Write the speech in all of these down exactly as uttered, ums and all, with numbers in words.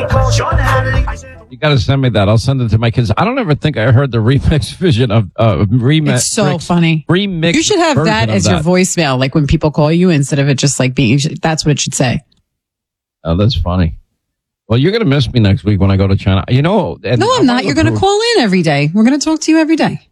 You got to send me that. I'll send it to my kids. I don't ever think I heard the remix vision of uh, remix. It's so funny. Remix. You should have that as that. your voicemail, like when people call you, instead of it just like being. That's what it should say. Oh, that's funny. Well, you're going to miss me next week when I go to China. You know. And no, I'm not. You're going to call in every day. We're going to talk to you every day.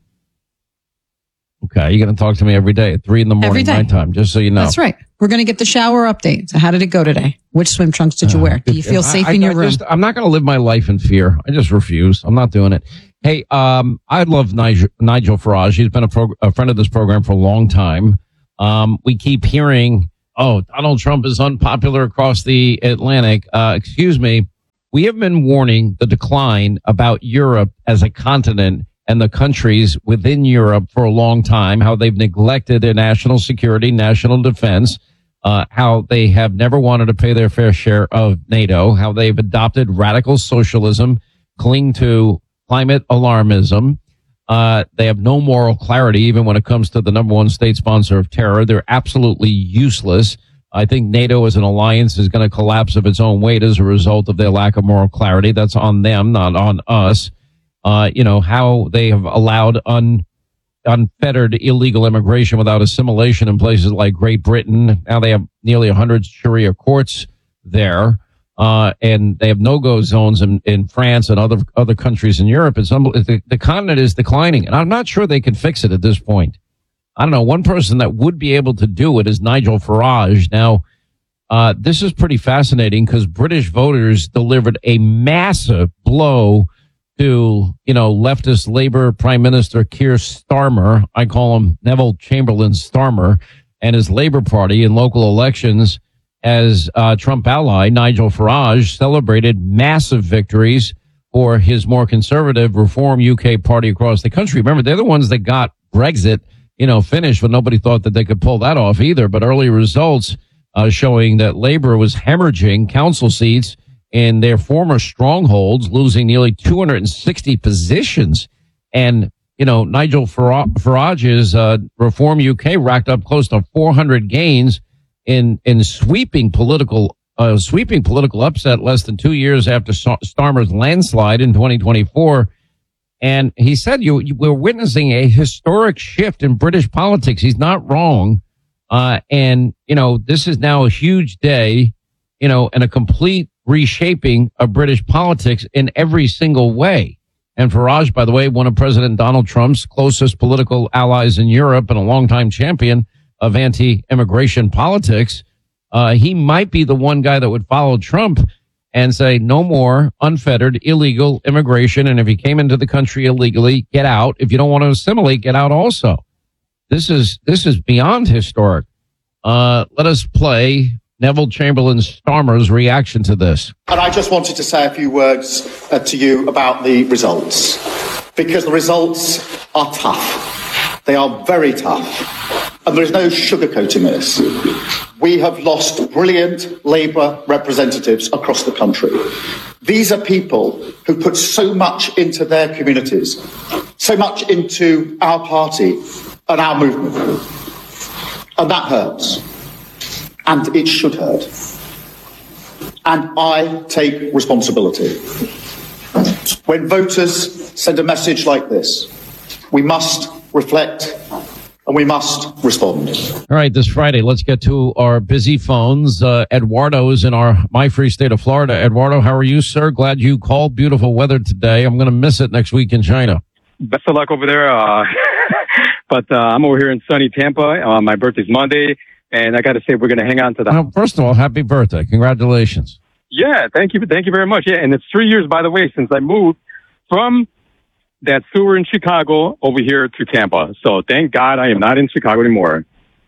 Okay, you're going to talk to me every day at three in the morning my time, just so you know. That's right. We're going to get the shower update. So how did it go today? Which swim trunks did you wear? Do you feel safe I, in your I room? Just, I'm not going to live my life in fear. I just refuse. I'm not doing it. Hey, um, I love Nigel, Nigel Farage. He's been a, pro, a friend of this program for a long time. Um, we keep hearing, oh, Donald Trump is unpopular across the Atlantic. Uh, excuse me. We have been warning the decline about Europe as a continent and the countries within Europe for a long time, how they've neglected their national security, national defense, uh, how they have never wanted to pay their fair share of NATO, how they've adopted radical socialism, cling to climate alarmism. Uh, they have no moral clarity, even when it comes to the number one state sponsor of terror. They're absolutely useless. I think NATO as an alliance is going to collapse of its own weight as a result of their lack of moral clarity. That's on them, not on us. Uh, you know, how they have allowed un, unfettered illegal immigration without assimilation in places like Great Britain. Now they have nearly a hundred Sharia courts there. Uh, and they have no-go zones in, in France and other, other countries in Europe. It's the, the continent is declining, and I'm not sure they can fix it at this point. I don't know. One person that would be able to do it is Nigel Farage. Now, uh, this is pretty fascinating because British voters delivered a massive blow to, you know, leftist Labour Prime Minister Keir Starmer. I call him Neville Chamberlain Starmer, and his Labour Party in local elections as uh, Trump ally Nigel Farage celebrated massive victories for his more conservative Reform U K party across the country. Remember, they're the ones that got Brexit, you know, finished, but nobody thought that they could pull that off either. But early results uh, showing that Labour was hemorrhaging council seats in their former strongholds, losing nearly two hundred sixty positions. And, you know, Nigel Farage's uh, Reform U K racked up close to four hundred gains in in sweeping political uh, sweeping political upset less than two years after Starmer's landslide in twenty twenty-four. And he said, you, you we're witnessing a historic shift in British politics. He's not wrong. Uh, and, you know, this is now a huge day, you know, and a complete reshaping of British politics in every single way. And Farage, by the way, one of President Donald Trump's closest political allies in Europe and a longtime champion of anti-immigration politics, uh, he might be the one guy that would follow Trump and say no more unfettered illegal immigration. And if you came into the country illegally, get out. If you don't want to assimilate, get out also. This is, this is beyond historic. Uh, let us play Neville Chamberlain Starmer's reaction to this. And I just wanted to say a few words uh, to you about the results, because the results are tough. They are very tough. And there is no sugarcoating this. We have lost brilliant Labour representatives across the country. These are people who put so much into their communities, so much into our party and our movement. And that hurts. And it should hurt. And I take responsibility. When voters send a message like this, we must reflect and we must respond. All right, this Friday, let's get to our busy phones. Uh, Eduardo is in our my free state of Florida. Eduardo, how are you, sir? Glad you called. Beautiful weather today. I'm going to miss it next week in China. Best of luck over there. Uh, but uh, I'm over here in sunny Tampa. Uh, my birthday's Monday, and I got to say we're going to hang on to that. Well, first of all, happy birthday. Congratulations. Yeah, thank you. Thank you very much. Yeah, and it's three years, by the way, since I moved from that sewer in Chicago over here to Tampa. So thank God I am not in Chicago anymore.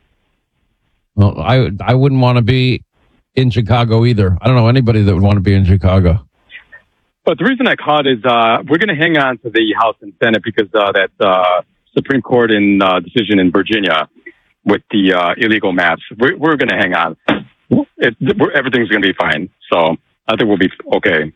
Well, I I wouldn't want to be in Chicago either. I don't know anybody that would want to be in Chicago. But the reason I called is uh, we're going to hang on to the House and Senate because uh, that uh, Supreme Court in uh, decision in Virginia with the uh, illegal maps. We're, we're going to hang on. It, everything's going to be fine. So I think we'll be okay.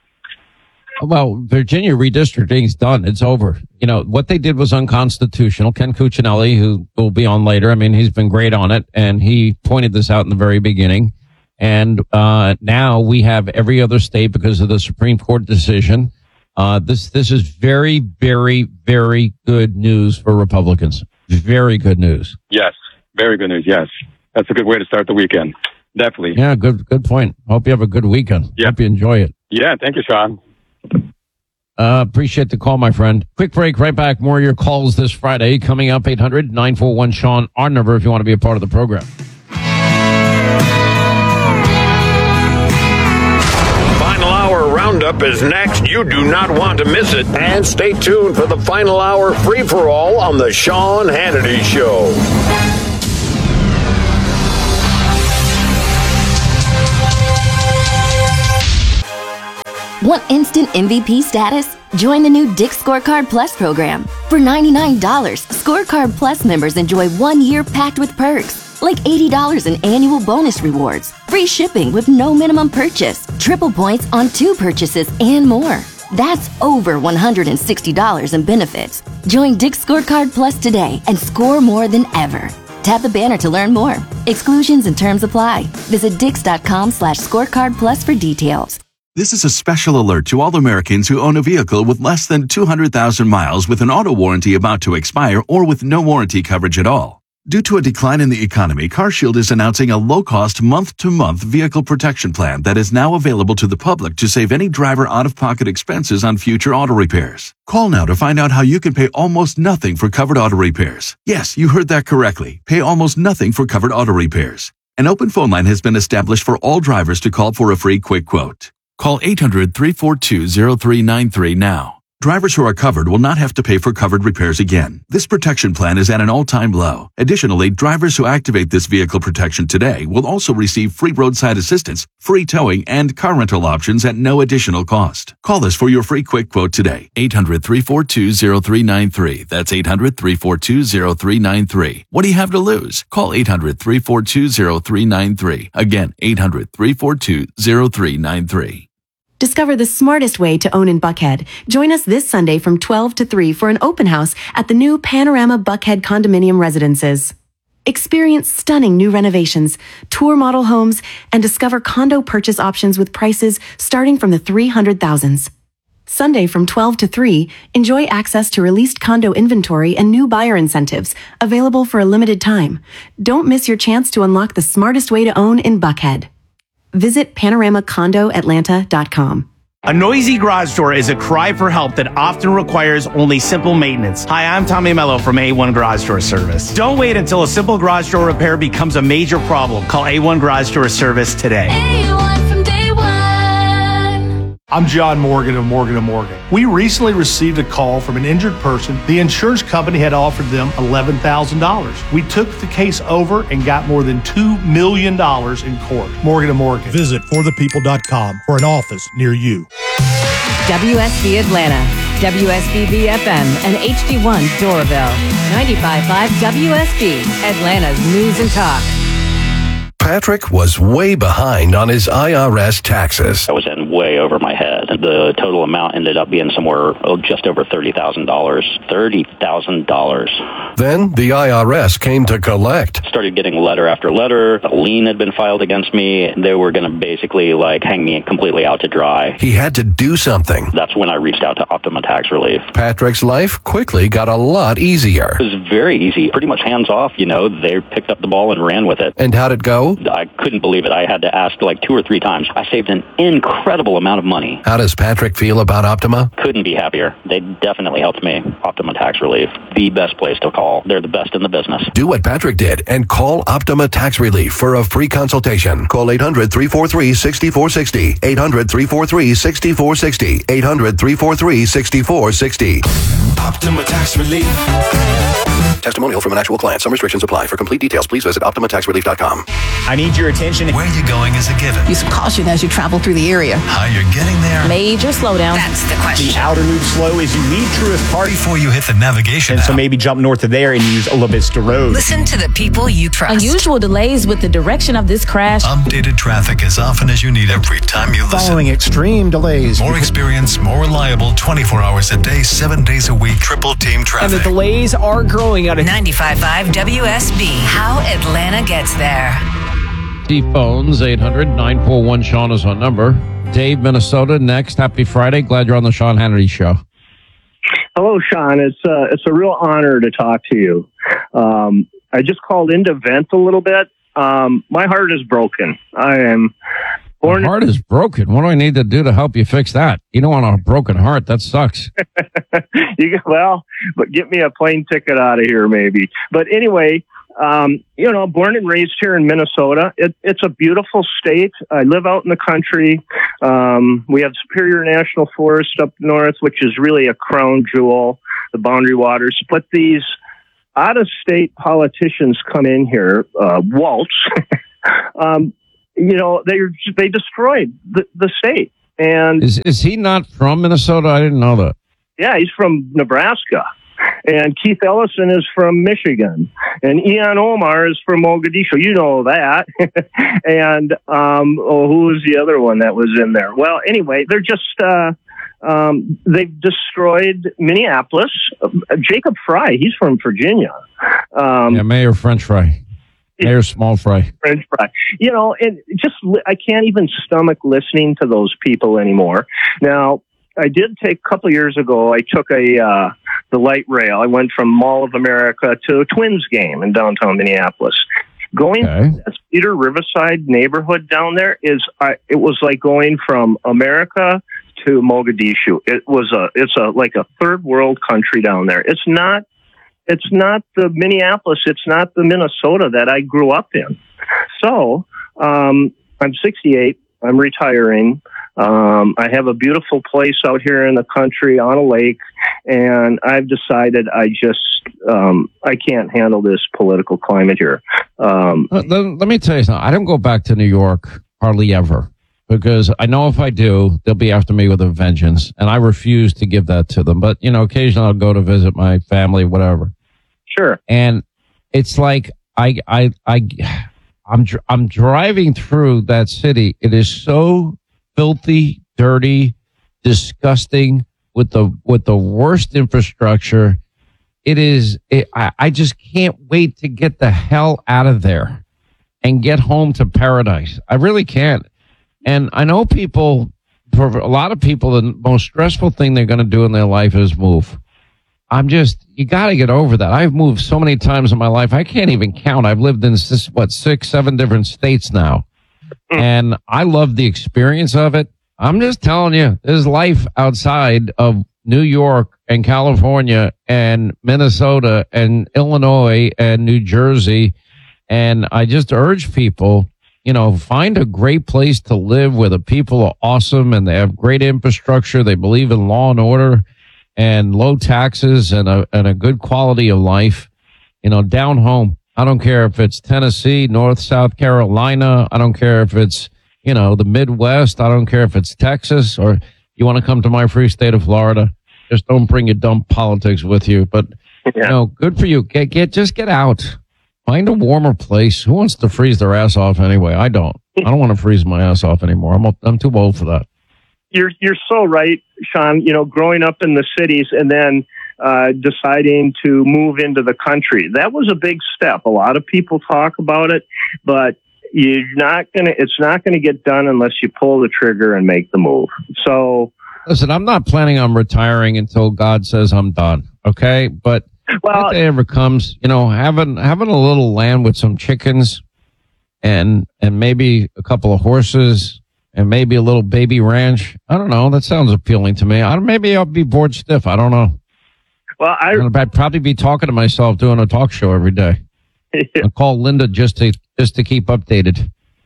Well, Virginia redistricting is done. It's over. You know, what they did was unconstitutional. Ken Cuccinelli, who will be on later, I mean, he's been great on it, and he pointed this out in the very beginning. And uh, now we have every other state because of the Supreme Court decision. Uh, this this is very, very, very good news for Republicans. Very good news. Yes, very good news. Yes, that's a good way to start the weekend. Definitely. Yeah, good good point. Hope you have a good weekend. Yep. Hope you enjoy it. Yeah, thank you, Sean. Uh, appreciate the call, my friend. Quick break, right back. More of your calls this Friday. Coming up, eight hundred nine four one Sean, our number if you want to be a part of the program. Final Hour Roundup is next. You do not want to miss it. And stay tuned for the Final Hour free-for-all on the Sean Hannity Show. Want instant M V P status? Join the new Dick's Scorecard Plus program. For ninety-nine dollars, Scorecard Plus members enjoy one year packed with perks, like eighty dollars in annual bonus rewards, free shipping with no minimum purchase, triple points on two purchases, and more. That's over one hundred sixty dollars in benefits. Join Dick's Scorecard Plus today and score more than ever. Tap the banner to learn more. Exclusions and terms apply. Visit dix.com slash scorecard plus for details. This is a special alert to all Americans who own a vehicle with less than two hundred thousand miles with an auto warranty about to expire or with no warranty coverage at all. Due to a decline in the economy, CarShield is announcing a low-cost month-to-month vehicle protection plan that is now available to the public to save any driver out-of-pocket expenses on future auto repairs. Call now to find out how you can pay almost nothing for covered auto repairs. Yes, you heard that correctly. Pay almost nothing for covered auto repairs. An open phone line has been established for all drivers to call for a free quick quote. Call eight hundred three four two zero three nine three now. Drivers who are covered will not have to pay for covered repairs again. This protection plan is at an all-time low. Additionally, drivers who activate this vehicle protection today will also receive free roadside assistance, free towing, and car rental options at no additional cost. Call us for your free quick quote today. eight hundred three four two zero three nine three. That's eight hundred three four two zero three nine three. What do you have to lose? Call eight hundred three four two zero three nine three. Again, eight hundred three four two zero three nine three. Discover the smartest way to own in Buckhead. Join us this Sunday from twelve to three for an open house at the new Panorama Buckhead Condominium Residences. Experience stunning new renovations, tour model homes, and discover condo purchase options with prices starting from the three hundred thousands. Sunday from twelve to three, enjoy access to released condo inventory and new buyer incentives available for a limited time. Don't miss your chance to unlock the smartest way to own in Buckhead. Visit panorama condo atlanta dot com. A noisy garage door is a cry for help that often requires only simple maintenance. Hi, I'm Tommy Mello from A one Garage Door Service. Don't wait until a simple garage door repair becomes a major problem. Call A one Garage Door Service today. A one from day one. I'm John Morgan of Morgan and Morgan. We recently received a call from an injured person. The insurance company had offered them eleven thousand dollars. We took the case over and got more than two million dollars in court. Morgan and Morgan. Visit for the people dot com for an office near you. W S B Atlanta, W S B B F M, and H D one Doraville. ninety-five point five W S B, Atlanta's News and Talk. Patrick was way behind on his I R S taxes. I was in way over my head. The total amount ended up being somewhere oh, just over thirty thousand dollars. thirty thousand dollars. Then the I R S came to collect. Started getting letter after letter. A lien had been filed against me. They were going to basically like hang me completely out to dry. He had to do something. That's when I reached out to Optima Tax Relief. Patrick's life quickly got a lot easier. It was very easy. Pretty much hands off, you know. They picked up the ball and ran with it. And how'd it go? I couldn't believe it. I had to ask like two or three times. I saved an incredible amount of money. How does Patrick feel about Optima? Couldn't be happier. They definitely helped me. Optima Tax Relief, the best place to call. They're the best in the business. Do what Patrick did and call Optima Tax Relief for a free consultation. Call eight hundred three four three six four six zero. eight hundred three four three six four six zero. eight hundred three four three six four six zero. Optima Tax Relief. Testimonial from an actual client. Some restrictions apply. For complete details, please visit optima tax relief dot com. I need your attention. Where you're going is a given. Use caution as you travel through the area. How you're getting there. Major slowdown. That's the question. The outer loop slow is you leave Truist Park before you hit the navigation and app. So maybe jump north of there and use Ola Vista Road. Listen to the people you trust. Unusual delays with the direction of this crash. Updated traffic as often as you need every time you listen. Following extreme delays. More experience, more reliable, twenty-four hours a day, seven days a week, triple team traffic. And the delays are growing out of ninety-five point five W S B. How Atlanta gets there. T phones, eight hundred nine four one Sean is our number. Dave, Minnesota, next. Happy Friday. Glad you're on the Sean Hannity Show. Hello, Sean. It's uh, it's a real honor to talk to you. Um, I just called in to vent a little bit. Um, my heart is broken. I am born. My heart is broken. What do I need to do to help you fix that? You don't want a broken heart. That sucks. you well, but get me a plane ticket out of here, maybe. But anyway. Um, you know, born and raised here in Minnesota. It, it's a beautiful state. I live out in the country. Um, we have Superior National Forest up north, which is really a crown jewel, the Boundary Waters. But these out-of-state politicians come in here, uh, Waltz, um, you know, they they destroyed the, the state. And is is he not from Minnesota? I didn't know that. Yeah, he's from Nebraska. And Keith Ellison is from Michigan. And Ian Omar is from Mogadishu. You know that. and um, oh, who was the other one that was in there? Well, anyway, they're just, uh, um, they've destroyed Minneapolis. Uh, Jacob Fry, he's from Virginia. Um, yeah, Mayor French Fry. Mayor Small Fry. French Fry. You know, and just, I can't even stomach listening to those people anymore. Now, I did take a couple of years ago, I took a uh, the light rail. I went from Mall of America to a Twins game in downtown Minneapolis. Going okay. to that Cedar Riverside neighborhood down there is, uh, it was like going from America to Mogadishu. It was a, it's a like a third world country down there. It's not, it's not the Minneapolis. It's not the Minnesota that I grew up in. So um, I'm sixty-eight. I'm retiring. Um, I have a beautiful place out here in the country on a lake, and I've decided I just um, I can't handle this political climate here. Um, let, let me tell you something. I don't go back to New York hardly ever because I know if I do, they'll be after me with a vengeance, and I refuse to give that to them. But you know, occasionally I'll go to visit my family, whatever. Sure. And it's like I I I I'm I'm driving through that city. It is so filthy, dirty, disgusting, with the with the worst infrastructure. It is. It, I, I just can't wait to get the hell out of there and get home to paradise. I really can't. And I know people. For a lot of people, the most stressful thing they're going to do in their life is move. I'm just. You got to get over that. I've moved so many times in my life. I can't even count. I've lived in what six, seven different states now. And I love the experience of it. I'm just telling you, there's life outside of New York and California and Minnesota and Illinois and New Jersey. And I just urge people, you know, find a great place to live where the people are awesome and they have great infrastructure. They believe in law and order and low taxes and a, and a good quality of life, you know, down home. I don't care if it's Tennessee, North, South Carolina. I don't care if it's, you know, the Midwest. I don't care if it's Texas or you want to come to my free state of Florida. Just don't bring your dumb politics with you. But, yeah. you know, good for you. Get, get, just get out. Find a warmer place. Who wants to freeze their ass off anyway? I don't. I don't want to freeze my ass off anymore. I'm, I'm too old for that. You're, you're so right, Sean. You know, growing up in the cities and then Uh, deciding to move into the country. That was a big step. A lot of people talk about it, but you're not gonna, it's not gonna get done unless you pull the trigger and make the move. So listen, I'm not planning on retiring until God says I'm done. Okay. But well, if it ever comes, you know, having, having a little land with some chickens and, and maybe a couple of horses and maybe a little baby ranch. I don't know. That sounds appealing to me. I don't, maybe I'll be bored stiff. I don't know. Well, I, I'd probably be talking to myself doing a talk show every day. I'll call Linda just to just to keep updated.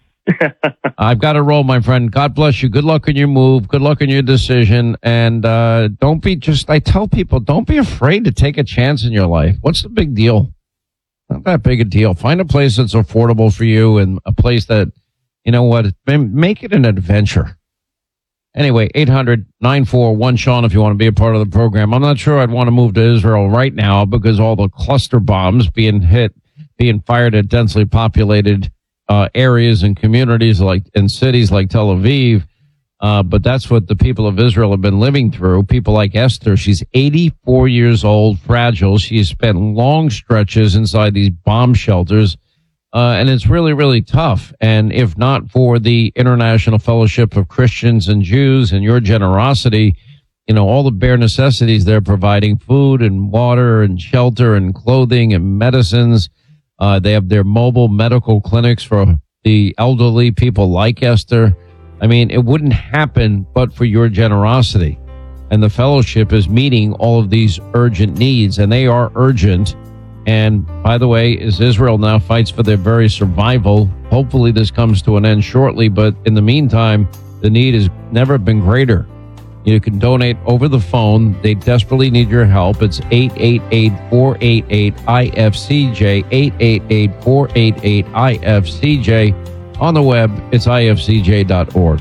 I've got to roll, my friend. God bless you. Good luck in your move. Good luck in your decision. And uh, don't be just, I tell people, don't be afraid to take a chance in your life. What's the big deal? Not that big a deal. Find a place that's affordable for you and a place that, you know what, make it an adventure. Anyway, eight hundred nine four one Sean if you want to be a part of the program. I'm not sure I'd want to move to Israel right now because all the cluster bombs being hit, being fired at densely populated uh, areas and communities like in cities like Tel Aviv. Uh, but that's what the people of Israel have been living through. People like Esther, she's eighty-four years old, fragile. She's spent long stretches inside these bomb shelters. Uh, and it's really, really tough. And if not for the International Fellowship of Christians and Jews and your generosity, you know, all the bare necessities they're providing, food and water and shelter and clothing and medicines. Uh, they have their mobile medical clinics for the elderly, people like Esther. I mean, it wouldn't happen but for your generosity. And the fellowship is meeting all of these urgent needs, and they are urgent. And by the way, as Israel now fights for their very survival, hopefully this comes to an end shortly. But in the meantime, the need has never been greater. You can donate over the phone. They desperately need your help. It's eight eight eight, four eight eight, I F C J, eight eight eight, four eight eight, I F C J. On the web, it's I F C J dot org.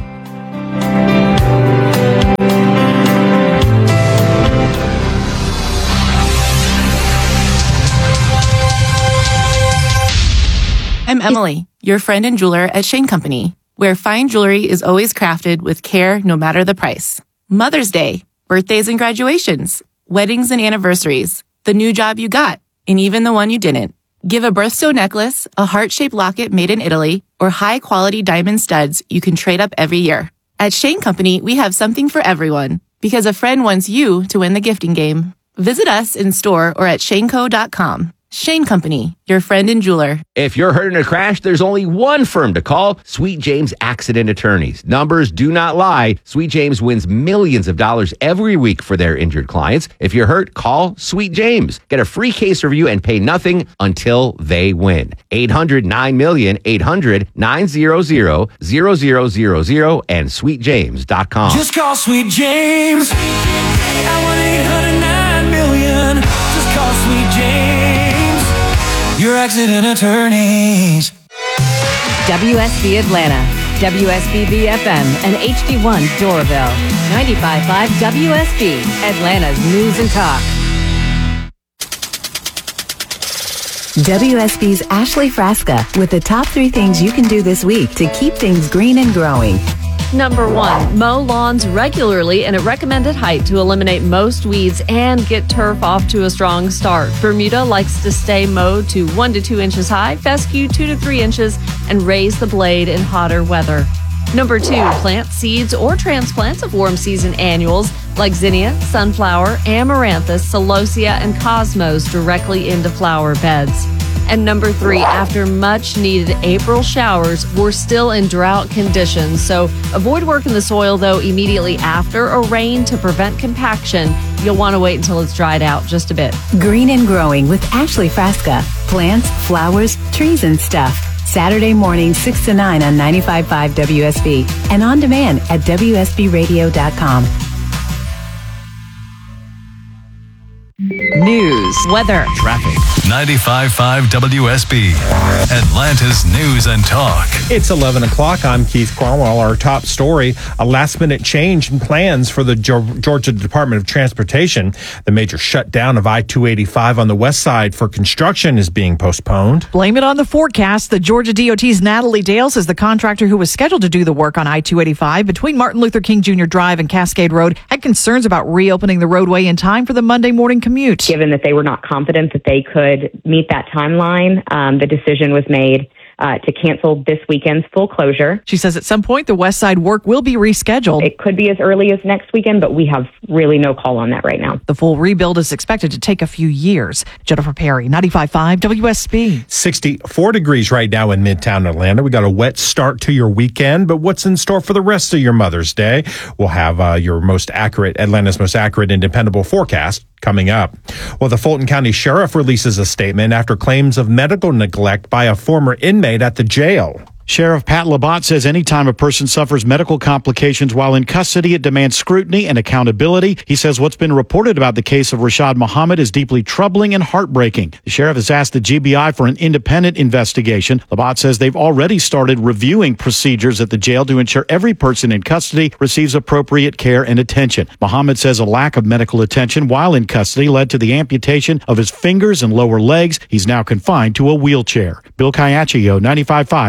I'm Emily, your friend and jeweler at Shane Company, where fine jewelry is always crafted with care no matter the price. Mother's Day, birthdays and graduations, weddings and anniversaries, the new job you got, and even the one you didn't. Give a birthstone necklace, a heart-shaped locket made in Italy, or high-quality diamond studs you can trade up every year. At Shane Company, we have something for everyone, because a friend wants you to win the gifting game. Visit us in store or at shane co dot com. Shane Company, your friend and jeweler. If you're hurt in a crash, there's only one firm to call, Sweet James Accident Attorneys. Numbers do not lie. Sweet James wins millions of dollars every week for their injured clients. If you're hurt, call Sweet James. Get a free case review and pay nothing until they win. eight hundred nine million, eight hundred nine hundred, zero zero zero zero and sweet james dot com. Just call Sweet James at one eight hundred nine million. Just call Sweet James, your accident attorneys. W S B Atlanta, W S B V F M, and H D one Doraville. ninety-five point five W S B, Atlanta's News and Talk. W S B's Ashley Frasca with the top three things you can do this week to keep things green and growing. Number one, mow lawns regularly and at recommended height to eliminate most weeds and get turf off to a strong start. Bermuda likes to stay mowed to one to two inches high, fescue two to three inches, and raise the blade in hotter weather. Number two, plant seeds or transplants of warm season annuals like zinnia, sunflower, amaranthus, celosia, and cosmos directly into flower beds. And number three, after much needed April showers, we're still in drought conditions. So avoid working the soil, though, immediately after a rain to prevent compaction. You'll want to wait until it's dried out just a bit. Green and Growing with Ashley Frasca. Plants, flowers, trees, and stuff. Saturday morning, six to nine on ninety-five point five W S B and on demand at W S B radio dot com. News, weather, traffic. ninety-five point five W S B, Atlanta's News and Talk. It's eleven o'clock. I'm Keith Cromwell. Our top story, a last-minute change in plans for the Georgia Department of Transportation. The major shutdown of I two eighty-five on the west side for construction is being postponed. Blame it on the forecast. The Georgia D O T's Natalie Dales is the contractor who was scheduled to do the work on I two eighty-five between Martin Luther King Junior Drive and Cascade Road, had concerns about reopening the roadway in time for the Monday morning commute. Given that they were not confident that they could meet that timeline, um, the decision was made uh, to cancel this weekend's full closure. She says at some point the west side work will be rescheduled. It could be as early as next weekend, but we have really no call on that right now. The full rebuild is expected to take a few years. Jennifer Perry, ninety-five point five W S B. sixty-four degrees right now in Midtown Atlanta. We got a wet start to your weekend, but what's in store for the rest of your Mother's Day? We'll have uh, your most accurate, Atlanta's most accurate and dependable forecast coming up. Well, the Fulton County Sheriff releases a statement after claims of medical neglect by a former inmate at the jail. Sheriff Pat Labatt says anytime a person suffers medical complications while in custody, it demands scrutiny and accountability. He says what's been reported about the case of Rashad Muhammad is deeply troubling and heartbreaking. The sheriff has asked the G B I for an independent investigation. Labatt says they've already started reviewing procedures at the jail to ensure every person in custody receives appropriate care and attention. Muhammad says a lack of medical attention while in custody led to the amputation of his fingers and lower legs. He's now confined to a wheelchair. Bill Caiaccio, ninety-five point five W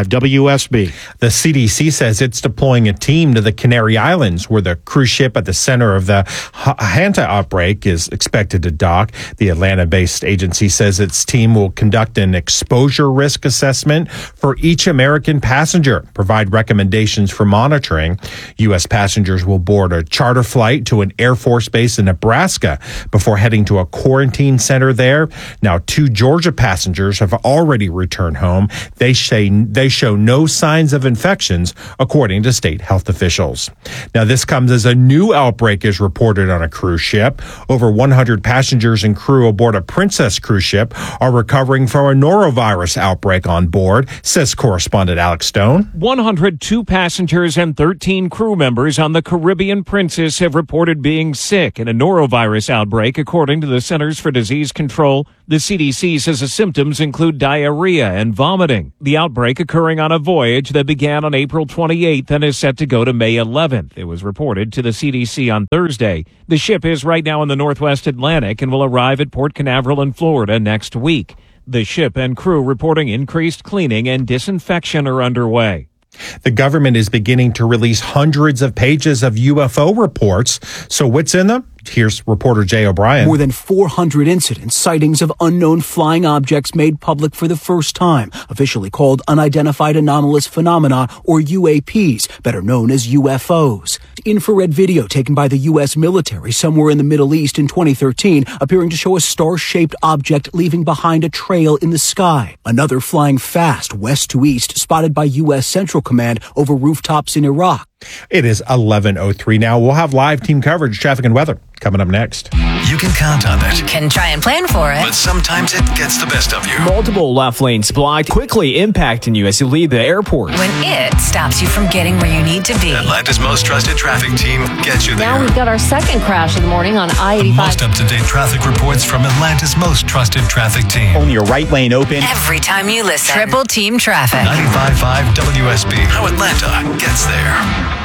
W S B. The C D C says it's deploying a team to the Canary Islands, where the cruise ship at the center of the Hanta outbreak is expected to dock. The Atlanta-based agency says its team will conduct an exposure risk assessment for each American passenger, provide recommendations for monitoring. U S passengers will board a charter flight to an Air Force base in Nebraska before heading to a quarantine center there. Now, two Georgia passengers have already returned home. They say they show no signs of infections, according to state health officials. Now, this comes as a new outbreak is reported on a cruise ship. Over one hundred passengers and crew aboard a Princess cruise ship are recovering from a norovirus outbreak on board, says correspondent Alex Stone. one hundred two passengers and thirteen crew members on the Caribbean Princess have reported being sick in a norovirus outbreak, according to the Centers for Disease Control. The C D C says the symptoms include diarrhea and vomiting. The outbreak occurring on a voyage that began on April twenty-eighth and is set to go to May eleventh. It was reported to the C D C on Thursday. The ship is right now in the Northwest Atlantic and will arrive at Port Canaveral in Florida next week. The ship and crew reporting increased cleaning and disinfection are underway. The government is beginning to release hundreds of pages of U F O reports. So what's in them? Here's reporter Jay O'Brien. More than four hundred incidents, sightings of unknown flying objects made public for the first time, officially called Unidentified Anomalous Phenomena, or U A Ps, better known as U F Os. Infrared video taken by the U S military somewhere in the Middle East in twenty thirteen, appearing to show a star-shaped object leaving behind a trail in the sky. Another flying fast west to east, spotted by U S Central Command over rooftops in Iraq. It is eleven oh three now. We'll have live team coverage, traffic and weather coming up next. You can count on it. You can try and plan for it. But sometimes it gets the best of you. Multiple left lanes blocked, quickly impacting you as you leave the airport. When it stops you from getting where you need to be. Atlanta's most trusted traffic team gets you there. Now we've got our second crash of the morning on I eighty-five. Most up-to-date traffic reports from Atlanta's most trusted traffic team. Only your right lane open. Every time you listen. Triple Team Traffic. ninety-five point five W S B. How Atlanta gets there.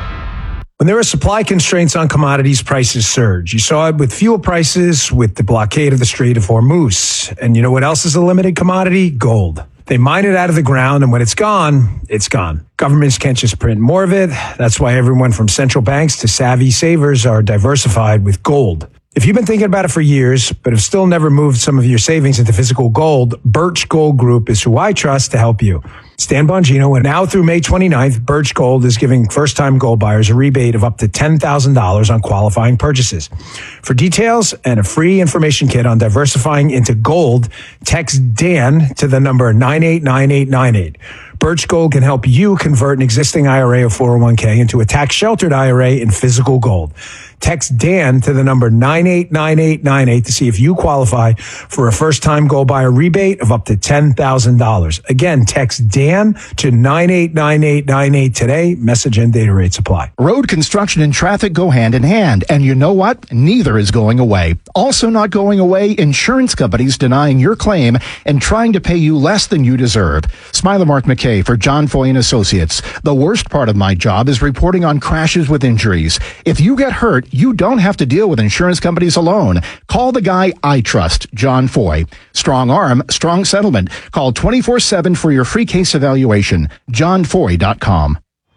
When there are supply constraints on commodities, prices surge. You saw it with fuel prices, with the blockade of the Strait of Hormuz. And you know what else is a limited commodity? Gold. They mine it out of the ground, and when it's gone, it's gone. Governments can't just print more of it. That's why everyone from central banks to savvy savers are diversified with gold. If you've been thinking about it for years, but have still never moved some of your savings into physical gold, Birch Gold Group is who I trust to help you. Stan Bongino, and now through May twenty-ninth, Birch Gold is giving first-time gold buyers a rebate of up to ten thousand dollars on qualifying purchases. For details and a free information kit on diversifying into gold, text Dan to the number nine eight nine eight nine eight. Birch Gold can help you convert an existing I R A or four oh one k into a tax-sheltered I R A in physical gold. Text Dan to the number nine eight nine eight nine eight to see if you qualify for a first-time gold buyer rebate of up to ten thousand dollars. Again, text Dan to nine eight nine eight nine eight today. Message and data rates apply. Road construction and traffic go hand in hand, and you know what? Neither is going away. Also not going away, insurance companies denying your claim and trying to pay you less than you deserve. Smiler Mark McKay for John Foy and Associates. The worst part of my job is reporting on crashes with injuries. If you get hurt, you don't have to deal with insurance companies alone. Call the guy I trust, John Foy. Strong arm, strong settlement. Call twenty-four seven for your free case evaluation. john foy dot com.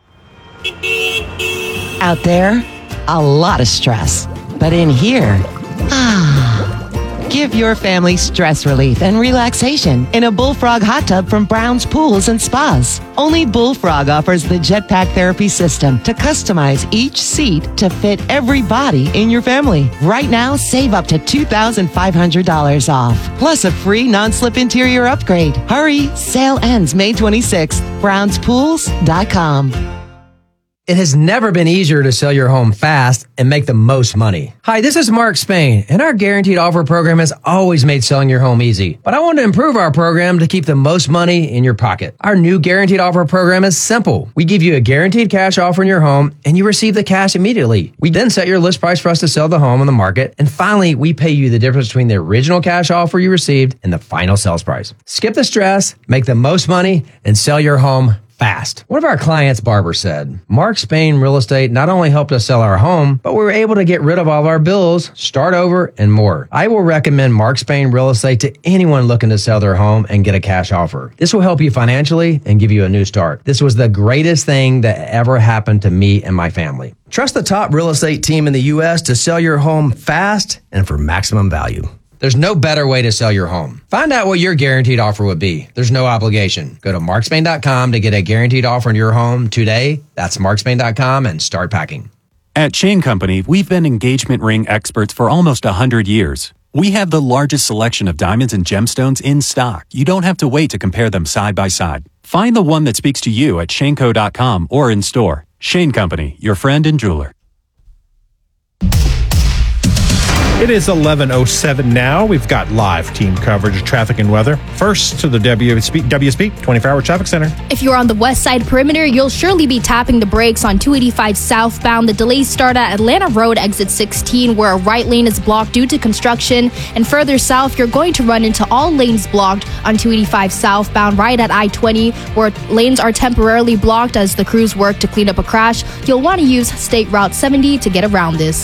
Out there, a lot of stress. But in here, ah. Give your family stress relief and relaxation in a Bullfrog hot tub from Brown's Pools and Spas. Only Bullfrog offers the Jetpack Therapy System to customize each seat to fit every body in your family. Right now, save up to two thousand five hundred dollars off, plus a free non-slip interior upgrade. Hurry, sale ends May twenty-sixth. browns pools dot com. It has never been easier to sell your home fast and make the most money. Hi, this is Mark Spain, and our Guaranteed Offer program has always made selling your home easy. But I want to improve our program to keep the most money in your pocket. Our new Guaranteed Offer program is simple. We give you a guaranteed cash offer in your home, and you receive the cash immediately. We then set your list price for us to sell the home on the market, and finally, we pay you the difference between the original cash offer you received and the final sales price. Skip the stress, make the most money, and sell your home fast. One of our clients, Barbara, said, Mark Spain Real Estate not only helped us sell our home, but we were able to get rid of all of our bills, start over, and more. I will recommend Mark Spain Real Estate to anyone looking to sell their home and get a cash offer. This will help you financially and give you a new start. This was the greatest thing that ever happened to me and my family. Trust the top real estate team in the U S to sell your home fast and for maximum value. There's no better way to sell your home. Find out what your guaranteed offer would be. There's no obligation. Go to mark spain dot com to get a guaranteed offer on your home today. That's mark spain dot com and start packing. At Shane Company, we've been engagement ring experts for almost one hundred years. We have the largest selection of diamonds and gemstones in stock. You don't have to wait to compare them side by side. Find the one that speaks to you at shane co dot com or in store. Shane Company, your friend and jeweler. It is eleven oh seven now. We've got live team coverage of traffic and weather. First to the W S B, W S B twenty-four hour Traffic Center. If you're on the west side perimeter, you'll surely be tapping the brakes on two eighty-five southbound. The delays start at Atlanta Road, exit sixteen, where a right lane is blocked due to construction. And further south, you're going to run into all lanes blocked on two eighty-five southbound, right at I twenty, where lanes are temporarily blocked as the crews work to clean up a crash. You'll want to use State Route seventy to get around this.